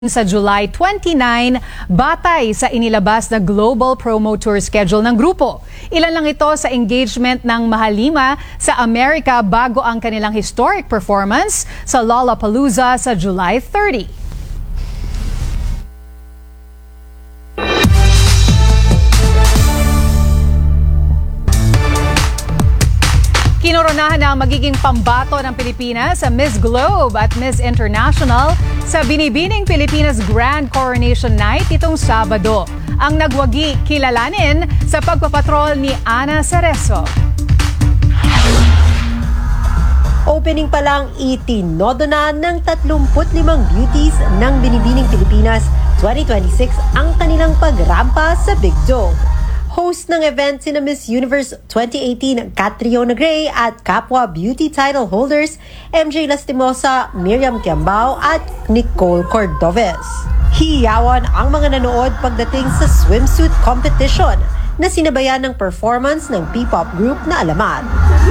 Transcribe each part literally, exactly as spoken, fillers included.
Sa July twenty-nine, batay sa inilabas na global promo tour schedule ng grupo. Ilan lang ito sa engagement ng Mahalima sa Amerika bago ang kanilang historic performance sa Lollapalooza sa July thirty. Kinoronahan na ang magiging pambato ng Pilipinas sa Miss Globe at Miss International sa Binibining Pilipinas Grand Coronation Night itong Sabado. Ang nagwagi kilalanin sa pagpapatrol ni Ana Cerezo. Opening pa lang itinodo na ng tatlumpu't limang beauties ng Binibining Pilipinas twenty twenty-six ang kanilang pagrampa sa Big Dome. Host ng event sina Miss Universe twenty eighteen Catriona Gray at kapwa beauty title holders M J Lastimosa, Miriam Kiambao at Nicole Cordoves. Hiyawan ang mga nanood pagdating sa swimsuit competition na sinabayan ng performance ng P-pop group na Alamat.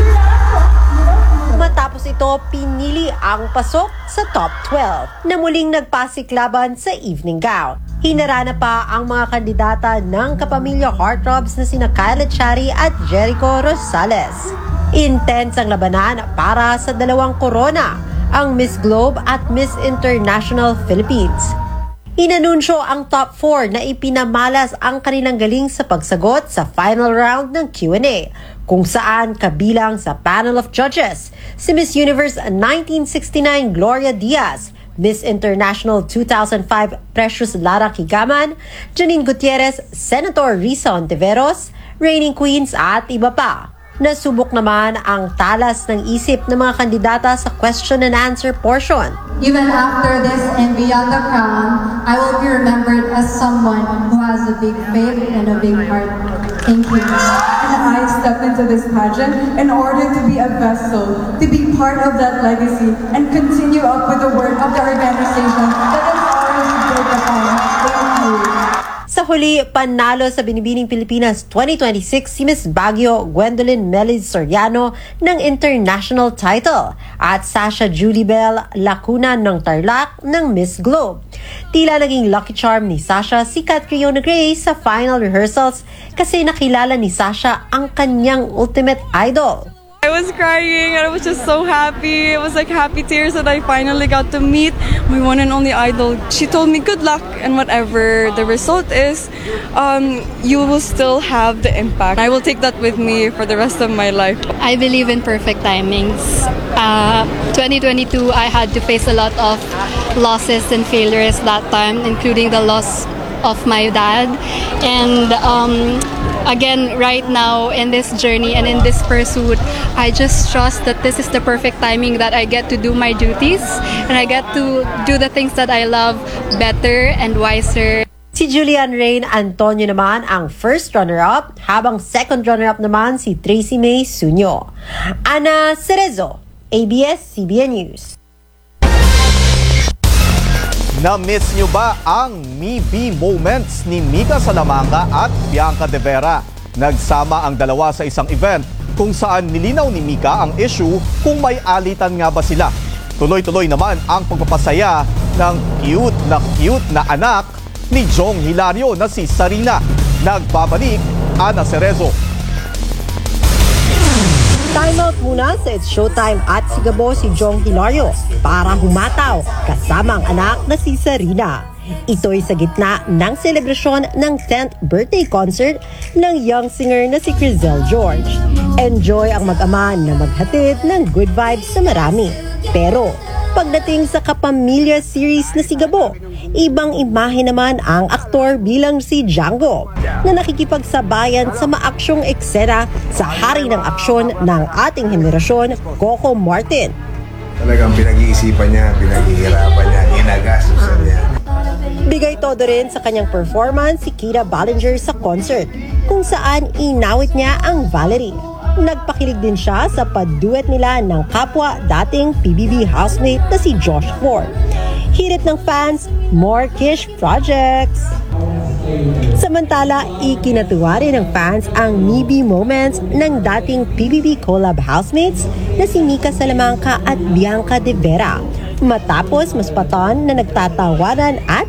Matapos ito, pinili ang pasok sa top twelve na muling nagpasiklaban sa evening gown. Hinarana pa ang mga kandidata ng kapamilya heartthrobs na sina Kyle Echari at Jericho Rosales. Intense ang labanan para sa dalawang korona, ang Miss Globe at Miss International Philippines. Inanunsyo ang top four na ipinamalas ang kanilang galing sa pagsagot sa final round ng Q and A, kung saan kabilang sa panel of judges si Miss Universe nineteen sixty-nine Gloria Diaz, Miss International two thousand five Precious Lara Kigaman, Janine Gutierrez, Senator Risa Ontiveros, Reigning Queens at iba pa. Nasubok naman ang talas ng isip ng mga kandidata sa question and answer portion. Even after this and beyond the crown, I will be remembered as someone who has a big faith and a big heart. Thank you. And I step into this pageant in order to be a vessel, to be part of that legacy, and continue up with the work of the organization that is already built upon. Thank you. Sa huli, panalo sa Binibining Pilipinas twenty twenty-six si Miss Baguio Gwendolyn Meliz Soriano ng international title at Sasha Julie Bell Lacuna ng Tarlac ng Miss Globe. Tila naging lucky charm ni Sasha si Catriona Gray sa final rehearsals kasi nakilala ni Sasha ang kanyang ultimate idol. I was crying and I was just so happy. It was like happy tears that I finally got to meet my one and only idol. She told me good luck and whatever the result is, um, you will still have the impact. I will take that with me for the rest of my life. I believe in perfect timings. Uh, twenty twenty-two, I had to face a lot of losses and failures that time, including the loss of my dad. And um, again, right now in this journey and in this pursuit, I just trust that this is the perfect timing that I get to do my duties and I get to do the things that I love better and wiser. Si Julian Rain Antonio naman ang first runner-up, habang second runner-up naman si Tracy May Sunyo. Ana Cerezo, A B S C B N News. Na-miss nyo ba ang Me-Be moments ni Mika Salamanga at Bianca De Vera? Nagsama ang dalawa sa isang event kung saan nilinaw ni Mika ang issue kung may alitan nga ba sila. Tuloy-tuloy naman ang pagpapasaya ng cute na cute na anak ni Jong Hilario na si Sarina. Nagbabalik, Ana Cerezo. Time out muna sa It's Showtime at Sigabo si Jong Hilario para humataw kasama ang anak na si Sarina. Ito'y sa gitna ng selebrasyon ng tenth birthday concert ng young singer na si Crizel George. Enjoy ang mag-ama na maghatid ng good vibes sa marami. Pero pagdating sa Kapamilya series na Sigabo, ibang imahe naman ang aktor bilang si Django na nakikipagsabayan sa maaksyong eksena sa hari ng aksyon ng ating henerasyon, Coco Martin. Talagang pinag-iisipan niya, pinaghihirapan niya, ginagastusan niya. Bigay todo rin sa kanyang performance si Kira Ballinger sa concert, kung saan inawit niya ang Valerie. Nagpakilig din siya sa pag-duet nila ng kapwa dating P B B housemate na si Josh Ford. Hirit ng fans, more Kish projects! Samantala, ikinatuwa rin ng fans ang Me-Be moments ng dating P B B collab housemates na si Mika Salamanca at Bianca De Vera. Matapos mas paton na nagtatawanan at